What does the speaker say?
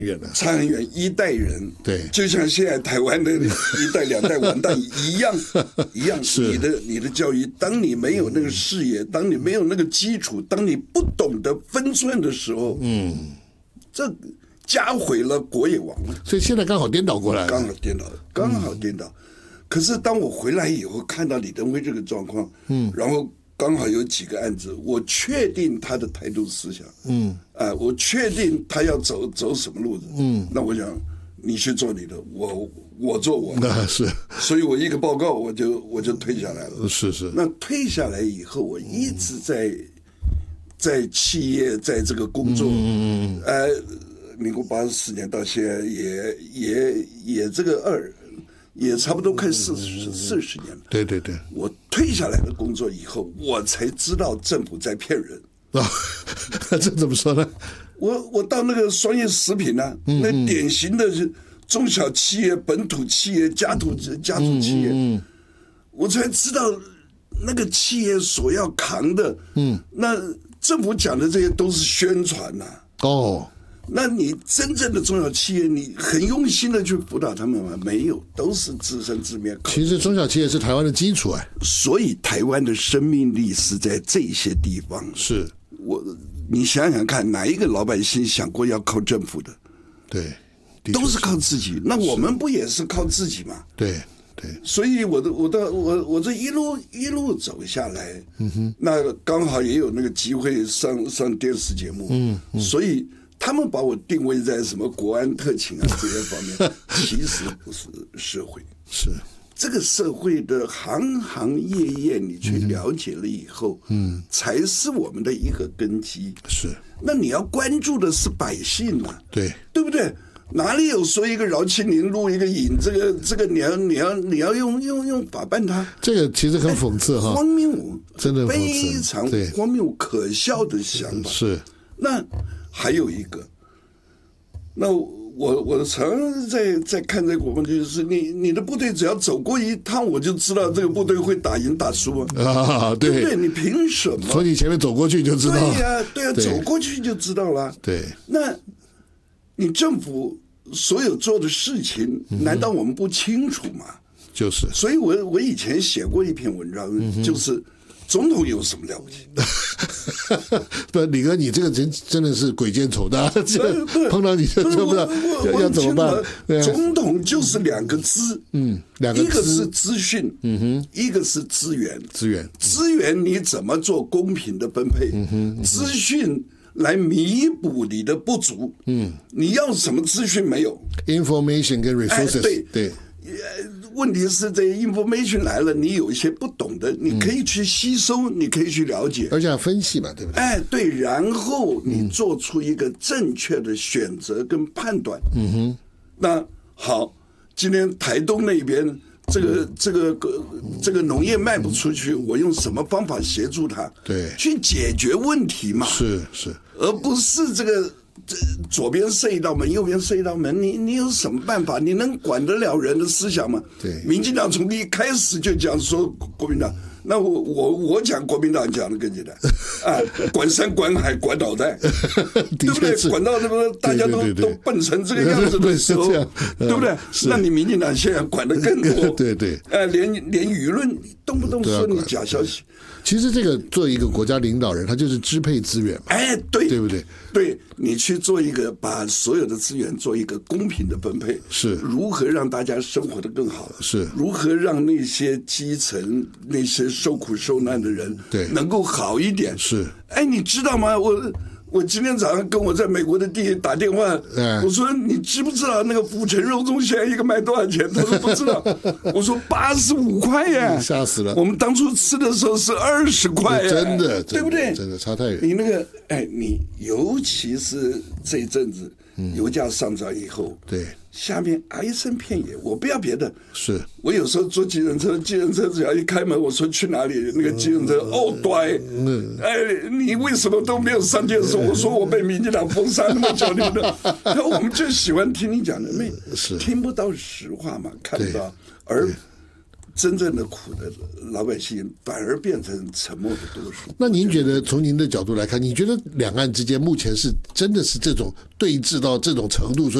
远了， 差很远，一代人， 对， 就像现在台湾的一代两代完蛋一样，一样。 是你的教育，当你没有那个视野，当你没有那个基础，当你不懂得分寸的时候，这家毁了，国也亡了。 所以现在刚好颠倒过来了， 刚好颠倒。可是当我回来以后，看到李登辉这个状况，然后刚好有几个案子，我确定他的台独思想，我确定他要走什么路子，那我想你去做你的，我做我的， 那是， 所以我一个报告我就退下来了， 是。 那退下来以后，我一直在企业在这个工作，民国84年到现在也这个也差不多快40年了。 对， 我退下来的工作以后，我才知道政府在骗人。 这怎么说呢？ 我到那个双叶食品啊，那典型的是中小企业、本土企业、家族企业，我才知道那个企业所要扛的，那政府讲的这些都是宣传呐。那你真正的中小企业，你很用心的去辅导他们吗？没有，都是自生自灭。 其实中小企业是台湾的基础所以台湾的生命力是在这些地方。 是你想想看，哪一个老百姓想过要靠政府的？ 对， 都是靠自己。那我们不也是靠自己吗？ 对。 所以我这一路走下来，那刚好也有那个机会上电视节目，所以他们把我定位在什么国安特勤啊这些方面，其实不是社会， 是这个社会的行行业业，你去了解了以后，才是我们的一个根基。 是， 那你要关注的是百姓啊， 对不对？哪里有说一个饶庆林录一个影，这个你要用法办他？ 这个其实很讽刺哈， 荒谬， 真的非常荒谬可笑的想法。 是。 那还有一个，那我常在看这个国防军事，你的部队只要走过一趟，我就知道这个部队会打赢打输啊，对不对？你凭什么？ 从你前面走过去就知道。 对呀，走过去就知道了。 对， 那你政府所有做的事情，难道我们不清楚吗？ 就是。 所以我以前写过一篇文章，就是总统有什么了不起？ 不，李哥，你这个人真的是鬼见愁的，碰到你就不知道要怎么办。 总统就是两个资，一个是资讯，一个是资源。资源你怎么做公平的分配？资讯来弥补你的不足。你要什么资讯没有 ？information 跟 resources，对。 问题是这 information 来了，你有一些不懂的，你可以去吸收，你可以去了解， 而且要分析嘛，对不对？ 对，然后你做出一个正确的选择跟判断。那好，今天台东那边这个农业卖不出去，我用什么方法协助他？ 对， 去解决问题嘛。 是， 而不是这个。左边设一道门，右边设一道门，你有什么办法？你能管得了人的思想吗？ 对， 民进党从一开始就讲说国民党，那我讲国民党讲的更简单管山管海管脑袋，对不对？管到那个大家都笨成这个样子的时候，对不对？那你民进党现在管得更多， 对， 连舆论动不动说你假消息。 其实这个做一个国家领导人，他就是支配资源嘛，对不对？ 对，你去做一个把所有的资源做一个公平的分配， 是如何让大家生活得更好， 是如何让那些基层那些受苦受难的人能够好一点， 是。 你知道吗？我今天早上跟我在美国的弟弟打电话，我说你知不知道那个府城肉粽现在一个卖多少钱？他说不知道。我说85块耶， 吓死了。 我们当初吃的时候是20块耶， 真的， 对不对？ 真的差太远。 你那个你尤其是这一阵子油价上涨以后， 对。 下面一声片野，我不要别的， 是我有时候坐计程车只要一开门，我说去哪里，那个计程车对，你为什么都没有上电视？我说我被民进党封杀那么久，你的，然后我们就喜欢听你讲的，听不到实话嘛，看不到，而真正的苦的老百姓反而变成沉默的多数。 那您觉得从您的角度来看，你觉得两岸之间目前是真的是这种对峙到这种程度，说